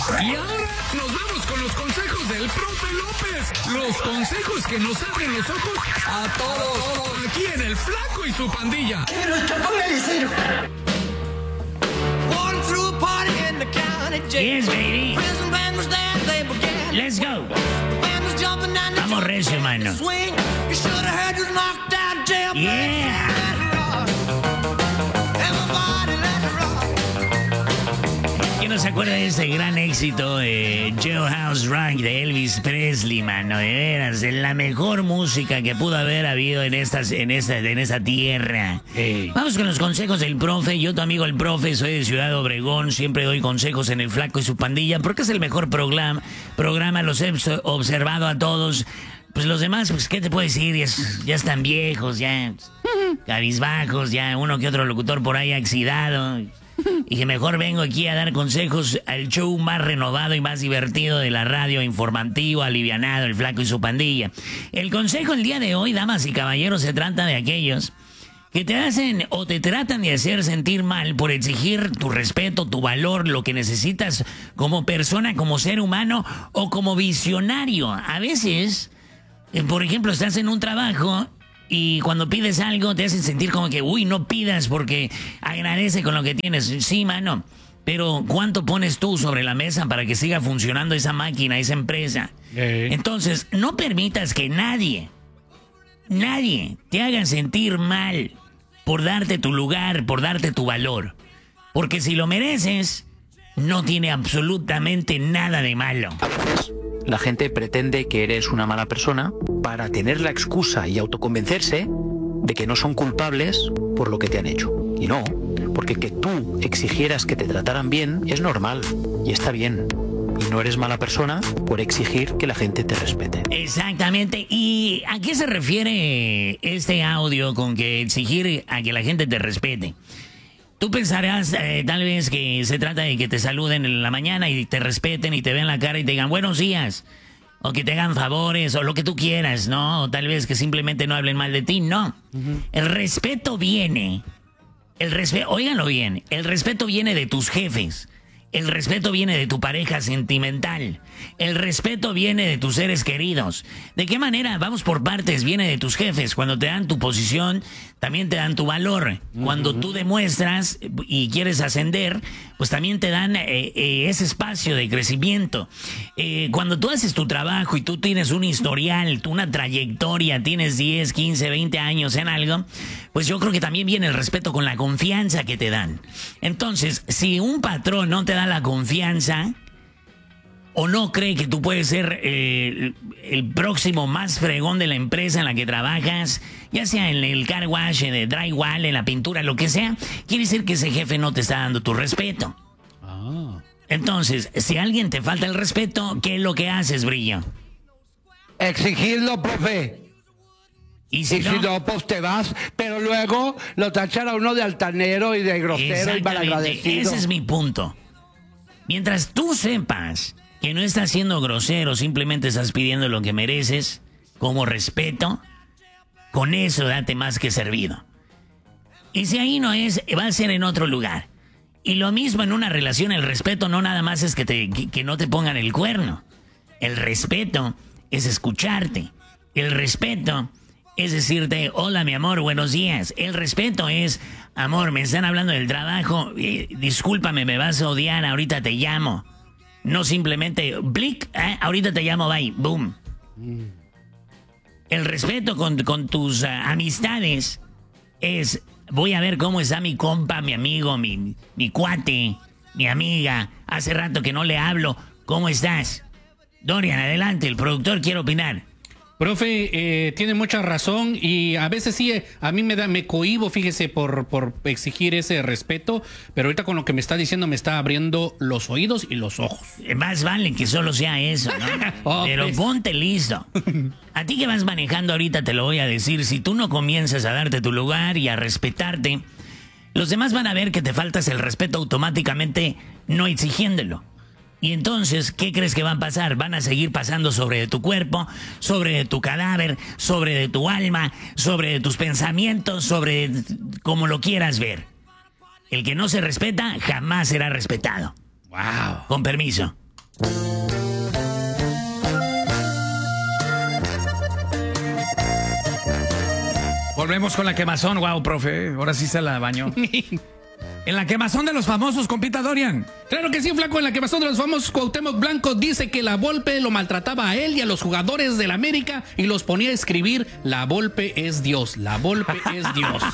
Y ahora nos vamos con los consejos del profe López. Los consejos que nos abren los ojos a todos. Aquí en El Flaco y su pandilla. Yes, baby. Let's go. Vamos recio, mano. Yeah. ¿Quién no se acuerda de ese gran éxito de Jailhouse Rock de Elvis Presley, mano? De veras, de la mejor música que pudo haber habido en esta tierra. Vamos con los consejos del profe. Yo, tu amigo el profe, soy de Ciudad Obregón. Siempre doy consejos en El Flaco y su pandilla porque es el mejor programa. Los he observado a todos. Pues los demás, pues, ¿qué te puedo decir? Ya están viejos, ya cabizbajos, ya uno que otro locutor por ahí oxidado. Y que mejor vengo aquí a dar consejos al show más renovado y más divertido de la radio, informativo, alivianado, El Flaco y su pandilla. El consejo el día de hoy, damas y caballeros, se trata de aquellos que te hacen o te tratan de hacer sentir mal por exigir tu respeto, tu valor, lo que necesitas como persona, como ser humano o como visionario. A veces, por ejemplo, estás en un trabajo y cuando pides algo te hacen sentir como que, uy, no pidas porque agradece con lo que tienes. Sí, mano, pero ¿cuánto pones tú sobre la mesa para que siga funcionando esa máquina, esa empresa? Entonces, no permitas que nadie te haga sentir mal por darte tu lugar, por darte tu valor. Porque si lo mereces, no tiene absolutamente nada de malo. La gente pretende que eres una mala persona para tener la excusa y autoconvencerse de que no son culpables por lo que te han hecho. Y no, porque que tú exigieras que te trataran bien es normal y está bien. Y no eres mala persona por exigir que la gente te respete. Exactamente. ¿Y a qué se refiere este audio con que exigir a que la gente te respete? Tú pensarás tal vez que se trata de que te saluden en la mañana y te respeten y te vean la cara y te digan buenos días. O que te hagan favores o lo que tú quieras, ¿no? O tal vez que simplemente no hablen mal de ti. No. El respeto viene. Óiganlo bien. El respeto viene de tus jefes. El respeto viene de tu pareja sentimental. El respeto viene de tus seres queridos. ¿De qué manera? Vamos por partes. Viene de tus jefes. Cuando te dan tu posición, también te dan tu valor. Cuando tú demuestras y quieres ascender, pues también te dan ese espacio de crecimiento. Cuando tú haces tu trabajo y tú tienes un historial, una trayectoria, tienes 10, 15, 20 años en algo, pues yo creo que también viene el respeto con la confianza que te dan. Entonces, si un patrón no te da la confianza o no cree que tú puedes ser el próximo más fregón de la empresa en la que trabajas, ya sea en el car wash, en el drywall, en la pintura, lo que sea, quiere decir que ese jefe no te está dando tu respeto. Entonces, si a alguien te falta el respeto, ¿qué es lo que haces, Brillo? Exigirlo, profe. Y si no, pues te vas, pero luego lo tachan a uno de altanero y de grosero y malagradecido. Ese es mi punto. Mientras tú sepas que no estás siendo grosero, simplemente estás pidiendo lo que mereces, como respeto, con eso date más que servido. Y si ahí no es, va a ser en otro lugar. Y lo mismo en una relación, el respeto no nada más es que no te pongan el cuerno. El respeto es escucharte. El respeto es decirte, hola mi amor, buenos días. El respeto es, amor, me están hablando del trabajo, discúlpame, me vas a odiar, ahorita te llamo. No simplemente, blick, ahorita te llamo, bye, boom. El respeto con tus amistades es, voy a ver cómo está mi compa, mi amigo, mi cuate, mi amiga. Hace rato que no le hablo, ¿cómo estás? Dorian, adelante, el productor quiere opinar. Profe, tiene mucha razón y a veces sí, a mí me cohíbo, fíjese, por exigir ese respeto, pero ahorita con lo que me está diciendo me está abriendo los oídos y los ojos. Más vale que solo sea eso, ¿no? Pero pues, ponte listo. A ti que vas manejando ahorita te lo voy a decir, si tú no comienzas a darte tu lugar y a respetarte, los demás van a ver que te faltas el respeto automáticamente no exigiéndolo. Y entonces, ¿qué crees que va a pasar? Van a seguir pasando sobre tu cuerpo, sobre tu cadáver, sobre tu alma, sobre tus pensamientos, sobre como lo quieras ver. El que no se respeta jamás será respetado. Wow. Con permiso. Volvemos con la quemazón, wow, profe. Ahora sí se la bañó. En la quemazón de los famosos, compita Dorian. Claro que sí, flaco. En la quemazón de los famosos, Cuauhtémoc Blanco dice que la Volpe lo maltrataba a él y a los jugadores del América y los ponía a escribir: la Volpe es Dios, la Volpe es Dios.